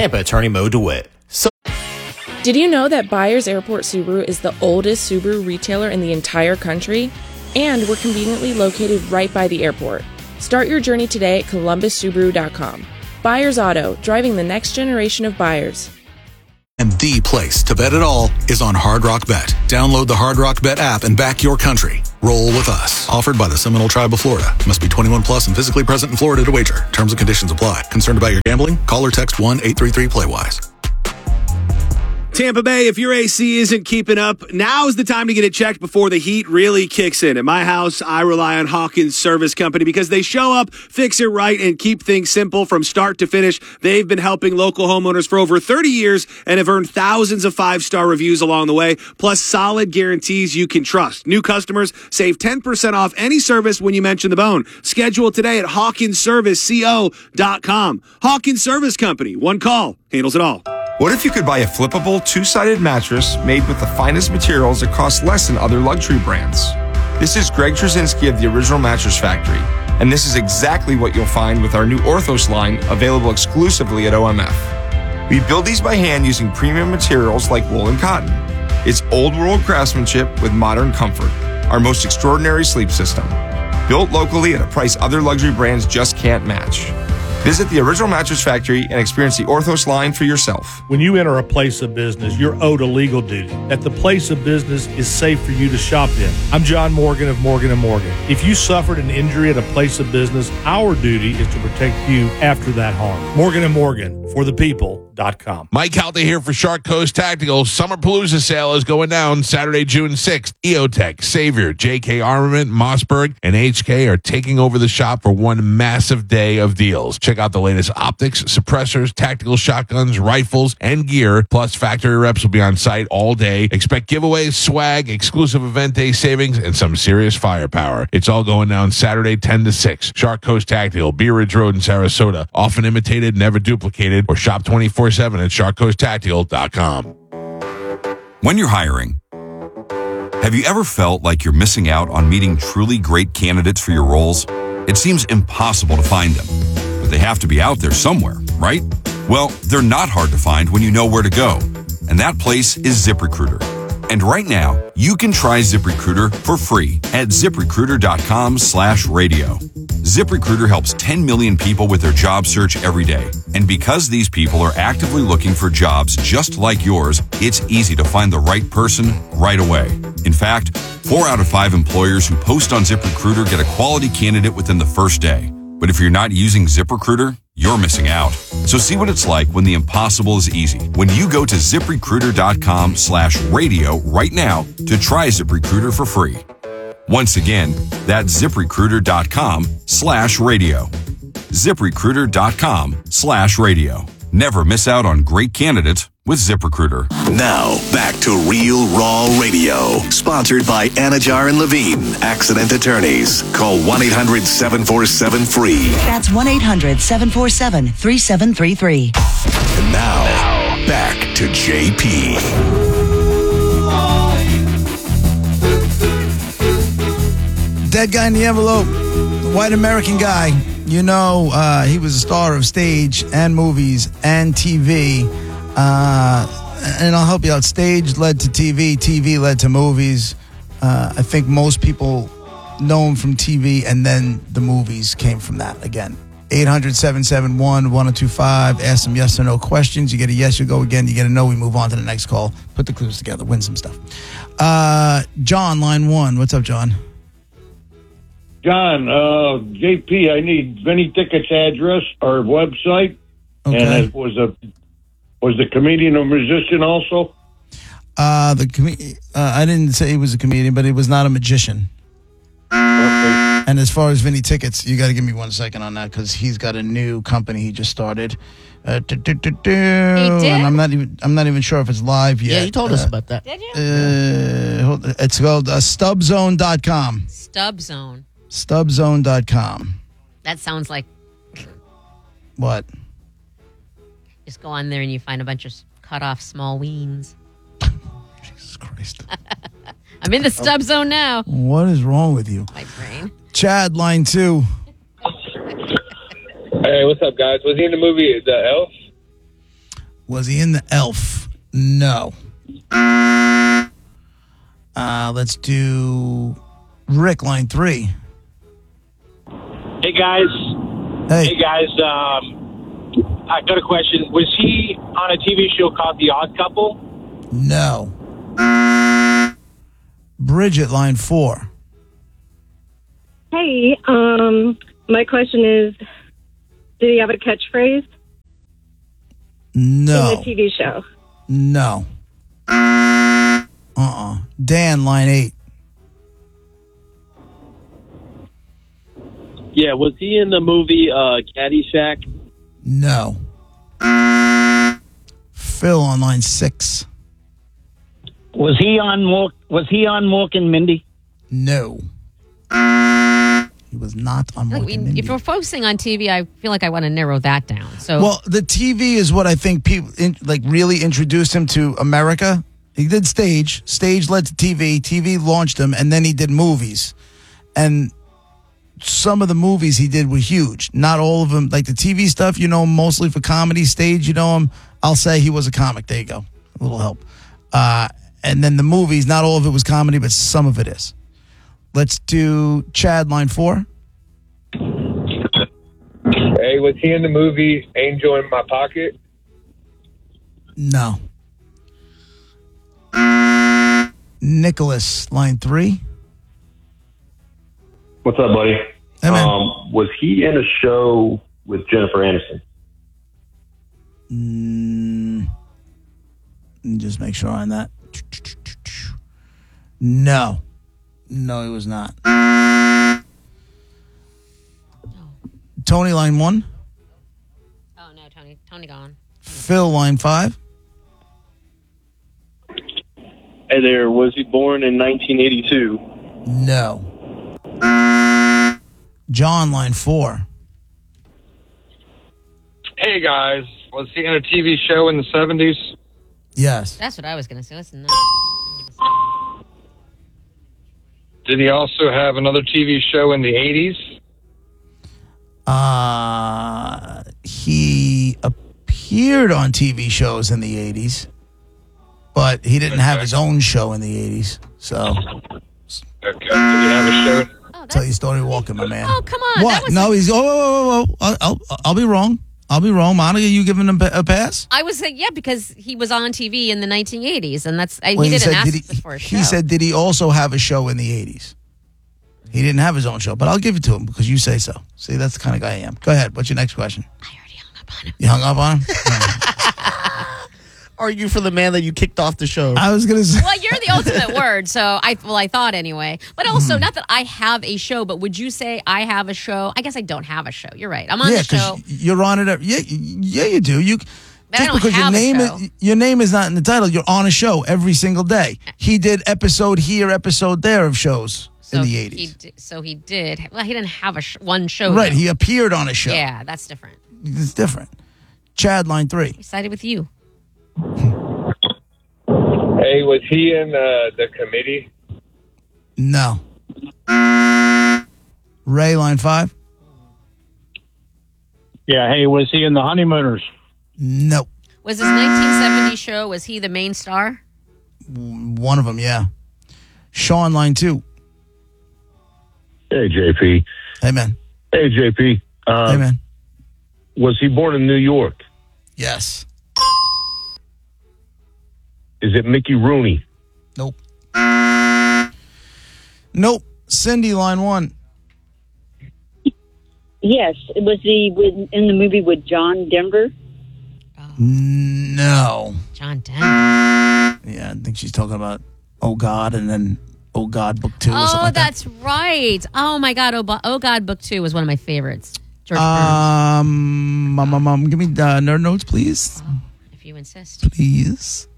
Tampa attorney Mo DeWitt. Did you know that Byers Airport Subaru is the oldest Subaru retailer in the entire country? And we're conveniently located right by the airport. Start your journey today at columbussubaru.com. Byers Auto, driving the next generation of buyers. And the place to bet it all is on Hard Rock Bet. Download the Hard Rock Bet app and back your country. Roll with us. Offered by the Seminole Tribe of Florida. Must be 21 plus and physically present in Florida to wager. Terms and conditions apply. Concerned about your gambling? Call or text 1-833-PLAY-WISE. Tampa Bay, if your AC isn't keeping up, now is the time to get it checked before the heat really kicks in. At my house, I rely on Hawkins Service Company because they show up, fix it right, and keep things simple from start to finish. They've been helping local homeowners for over 30 years and have earned thousands of five-star reviews along the way, plus solid guarantees you can trust. New customers save 10% off any service when you mention the bone. Schedule today at HawkinsServiceCO.com. Hawkins Service Company. One call handles it all. What if you could buy a flippable, two-sided mattress made with the finest materials that cost less than other luxury brands? This is Greg Trzynski of the Original Mattress Factory, and this is exactly what you'll find with our new Orthos line available exclusively at OMF. We build these by hand using premium materials like wool and cotton. It's old-world craftsmanship with modern comfort, our most extraordinary sleep system. Built locally at a price other luxury brands just can't match. Visit the Original Mattress Factory and experience the Orthos line for yourself. When you enter a place of business, you're owed a legal duty that the place of business is safe for you to shop in. I'm John Morgan of Morgan & Morgan. If you suffered an injury at a place of business, our duty is to protect you after that harm. Morgan & Morgan, for the people.com. Mike Halta here for Shark Coast Tactical. Summer Palooza sale is going down Saturday, June 6th. EOTech, Savior, JK Armament, Mossberg, and HK are taking over the shop for one massive day of deals. Check out the latest optics, suppressors, tactical shotguns, rifles, and gear. Plus, factory reps will be on site all day. Expect giveaways, swag, exclusive event day savings, and some serious firepower. It's all going down Saturday, 10 to 6. Shark Coast Tactical, Bee Ridge Road in Sarasota. Often imitated, never duplicated. Or shop 24/7 at sharkcoasttactical.com. When you're hiring, have you ever felt like you're missing out on meeting truly great candidates for your roles? It seems impossible to find them, but they have to be out there somewhere, right? Well, they're not hard to find when you know where to go, and that place is ZipRecruiter. And right now, you can try ZipRecruiter for free at ZipRecruiter.com/radio. ZipRecruiter helps 10 million people with their job search every day. And because these people are actively looking for jobs just like yours, it's easy to find the right person right away. In fact, 4 out of 5 employers who post on ZipRecruiter get a quality candidate within the first day. But if you're not using ZipRecruiter, you're missing out. So see what it's like when the impossible is easy. When you go to ZipRecruiter.com/radio right now to try ZipRecruiter for free. Once again, that's ZipRecruiter.com/radio. ZipRecruiter.com/radio. Never miss out on great candidates with ZipRecruiter. Now, back to Real Raw Radio. Sponsored by Anajar and Levine, Accident Attorneys. Call 1-800-747-FREE. That's 1-800-747-3733. And now, back to JP. Dead guy in the envelope, the white American guy. You know, he was a star of stage and movies and TV. And I'll help you out. Stage led to TV. TV led to movies. I think most people know him from TV, and then the movies came from that again. 800-771-1025. Ask some yes or no questions. You get a yes, you go again. You get a no, we move on to the next call. Put the clues together. Win some stuff. John, line 1. What's up, John? John, JP, I need Vinny Ticket's address or website. Okay. And it was the comedian or musician also? I didn't say he was a comedian, but he was not a magician. Okay. And as far as Vinny Tickets, you got to give me 1 second on that because he's got a new company he just started. He did? And I'm not even sure if it's live yet. Yeah, you told us about that. Did you? It's called StubZone.com. StubZone. StubZone.com. That sounds like... What? Just go on there and you find a bunch of cut off small weens. Jesus Christ. I'm in the stub zone now. What is wrong with you? My brain. Chad, line 2. Hey, what's up, guys? Was he in the movie The Elf? Was he in The Elf? No. Let's do Rick, line 3. Hey guys. Hey. Hey guys. I got a question. Was he on a TV show called The Odd Couple? No. Bridget, line 4. Hey, my question is, did he have a catchphrase No. in the TV show? No. Dan, line 8. Yeah, was he in the movie Caddyshack? No. Phil on line 6. Was he on Mork and Mindy? No. He was not on Mork and Mindy. If we're focusing on TV, I feel like I want to narrow that down. So, Well, the TV is what I think people really introduced him to America. He did stage. Stage led to TV. TV launched him, and then he did movies. And some of the movies he did were huge. Not all of them. Like the TV stuff, you know him mostly for comedy. Stage, you know him. I'll say he was a comic. There you go. A little help. And then the movies, not all of it was comedy, but some of it is. Let's do Chad, line 4. Hey, was he in the movie Angel in My Pocket? No. Nicholas, line 3. What's up, buddy? Hey, man. Was he in a show with Jennifer Aniston? Just make sure on that. No. No, he was not. Tony, line 1. oh no, Tony gone. Phil, line 5. Hey there, was he born in 1982? No. John, line 4. Hey, guys. Was he in a TV show in the 70s? Yes. That's what I was going to say. Listen, Did he also have another TV show in the 80s? He appeared on TV shows in the 80s, but he didn't have his own show in the 80s. So, Okay. Did he have a show? tell you a story walking, my man. Oh, come on. What? No, he's. Whoa. I'll be wrong. Monica, you giving him a pass? I was saying, yeah, because he was on TV in the 1980s, and that's Well, he didn't said, ask did for a show. He said, did he also have a show in the 80s? He didn't have his own show, but I'll give it to him because you say so. See, that's the kind of guy I am. Go ahead. What's your next question? I already hung up on him. You hung up on him? Argue for the man that you kicked off the show. I was going to say. Well, you're the ultimate word, so I thought anyway. But also, not that I have a show, but would you say I have a show? I guess I don't have a show. You're right. I'm on the show. You're on it. Yeah, you do. But I don't because have your name is not in the title. You're on a show every single day. He did episode here, episode there of shows in the 80s. He did. Well, he didn't have one show. Right. though. He appeared on a show. Yeah, that's different. It's different. Chad, line 3. I sided with you. Hey, was he in the committee? No. Ray, line 5. Yeah, hey, was he in The Honeymooners? Nope. Was his 1970 show, was he the main star? One of them, yeah. Sean, line 2. Hey, JP. Hey, man. Hey, JP. Hey, man. Was he born in New York? Yes. Is it Mickey Rooney? Nope. Nope. Cindy, line 1. Yes. Was he in the movie with John Denver? No. John Denver. Yeah, I think she's talking about Oh God and then Oh God Book 2 or something like that. That's right. Oh, my God. Oh, God Book 2 was one of my favorites. George Burns. Give me nerd notes, please. If you insist. Please.